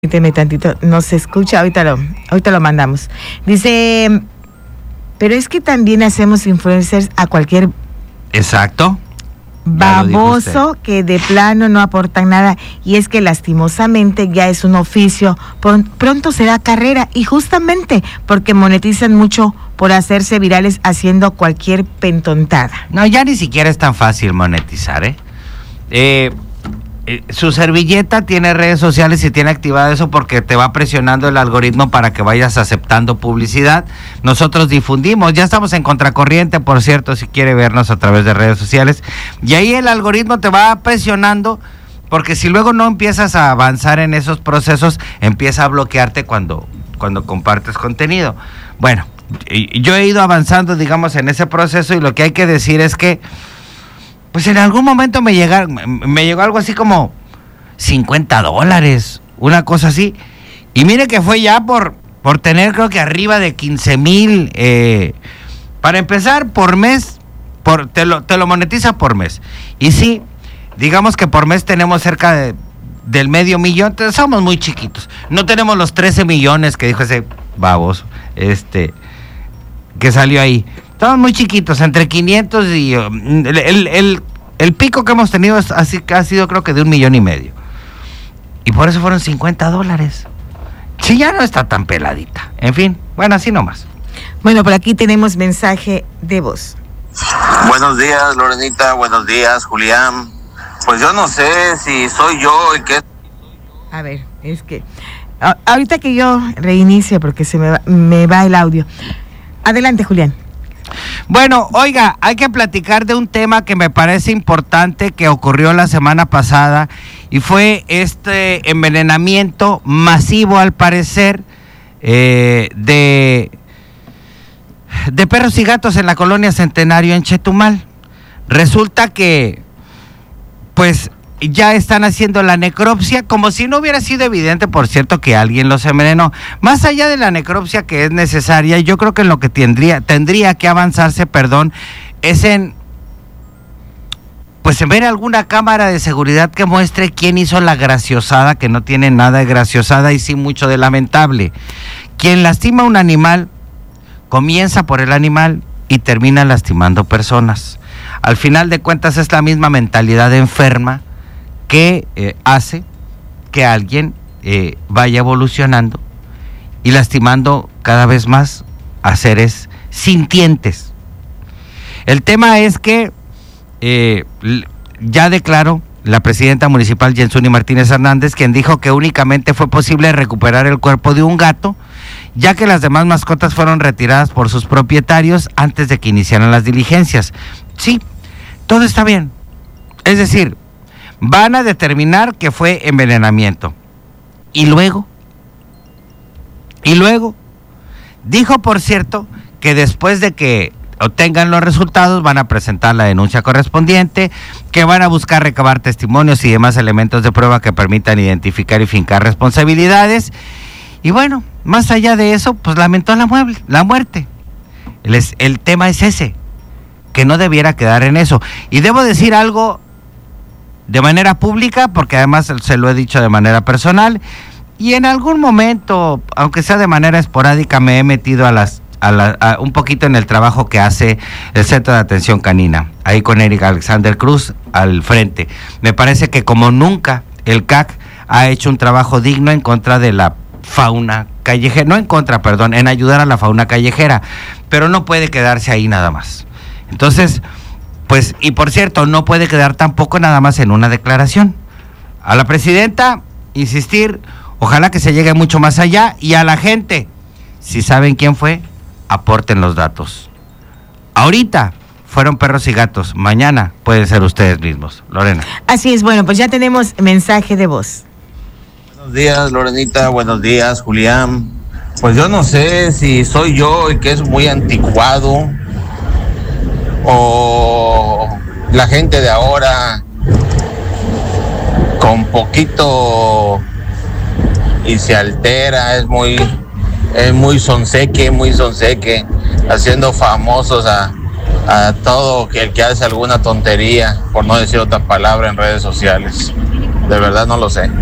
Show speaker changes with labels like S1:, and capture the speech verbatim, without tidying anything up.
S1: Permíteme tantito, no se escucha, ahorita lo, ahorita lo mandamos. Dice, pero es que también hacemos influencers a cualquier
S2: exacto
S1: baboso que de plano no aportan nada, y es que lastimosamente ya es un oficio, pronto será carrera, y justamente porque monetizan mucho por hacerse virales haciendo cualquier pentontada.
S2: No, ya ni siquiera es tan fácil monetizar, ¿eh? Eh... Su servilleta tiene redes sociales y tiene activado eso porque te va presionando el algoritmo para que vayas aceptando publicidad. Nosotros difundimos, ya estamos en contracorriente, por cierto, si quiere vernos a través de redes sociales. Y ahí el algoritmo te va presionando, porque si luego no empiezas a avanzar en esos procesos, empieza a bloquearte cuando, cuando compartes contenido. Bueno, yo he ido avanzando, digamos, en ese proceso, y lo que hay que decir es que pues en algún momento me llegaron, me llegó algo así como cincuenta dólares, una cosa así. Y mire que fue ya por, por tener, creo que arriba de quince mil, eh, para empezar, por mes, por, te lo, te lo monetiza por mes. Y sí, digamos que por mes tenemos cerca de, del medio millón, entonces somos muy chiquitos. No tenemos los trece millones que dijo ese baboso, este, que salió ahí. Estamos muy chiquitos, entre quinientos y uh, el, el, el, el pico que hemos tenido es así, ha sido creo que de un millón y medio. Y por eso fueron cincuenta dólares. Sí, ya no está tan peladita. En fin, bueno, así nomás.
S1: Bueno, por aquí tenemos mensaje de voz.
S3: Buenos días, Lorenita. Buenos días, Julián. Pues yo no sé si soy yo el que...
S1: A ver, es que... A, ahorita que yo reinicie porque se me va, me va el audio. Adelante, Julián.
S2: Bueno, oiga, hay que platicar de un tema que me parece importante que ocurrió la semana pasada, y fue este envenenamiento masivo, al parecer, eh, de, de perros y gatos en la colonia Centenario en Chetumal. Resulta que, pues, ya están haciendo la necropsia, como si no hubiera sido evidente, por cierto, que alguien los envenenó. Más allá de la necropsia, que es necesaria, yo creo que en lo que tendría, tendría que avanzarse, perdón, es en, pues en ver alguna cámara de seguridad que muestre quién hizo la graciosada, que no tiene nada de graciosada y sí mucho de lamentable. Quien lastima a un animal, comienza por el animal y termina lastimando personas. Al final de cuentas es la misma mentalidad enferma que eh, hace que alguien eh, vaya evolucionando y lastimando cada vez más a seres sintientes. El tema es que eh, ya declaró la presidenta municipal Yensuni Martínez Hernández, quien dijo que únicamente fue posible recuperar el cuerpo de un gato, ya que las demás mascotas fueron retiradas por sus propietarios antes de que iniciaran las diligencias. Sí, todo está bien. Es decir, van a determinar que fue envenenamiento. Y luego, y luego, dijo, por cierto, que después de que obtengan los resultados van a presentar la denuncia correspondiente, que van a buscar recabar testimonios y demás elementos de prueba que permitan identificar y fincar responsabilidades. Y bueno, más allá de eso, pues lamentó la, mueble, la muerte. El, el tema es ese, que no debiera quedar en eso. Y debo decir algo de manera pública, porque además se lo he dicho de manera personal, y en algún momento, aunque sea de manera esporádica, me he metido a las a la, a un poquito en el trabajo que hace el Centro de Atención Canina, ahí con Eric Alexander Cruz al frente. Me parece que como nunca el C A C ha hecho un trabajo digno en contra de la fauna callejera, no en contra, perdón, en ayudar a la fauna callejera, pero no puede quedarse ahí nada más. Entonces, pues, y por cierto, no puede quedar tampoco nada más en una declaración. A la presidenta, insistir, ojalá que se llegue mucho más allá, y a la gente, si saben quién fue, aporten los datos. Ahorita fueron perros y gatos, mañana pueden ser ustedes mismos. Lorena.
S1: Así es, bueno, pues ya tenemos mensaje de voz.
S3: Buenos días, Lorenita, buenos días, Julián. Pues yo no sé si soy yo el que es muy anticuado, o la gente de ahora con poquito y se altera, es muy es muy sonseque, muy sonseque, haciendo famosos a, a todo que el que hace alguna tontería, por no decir otra palabra, en redes sociales. De verdad no lo sé.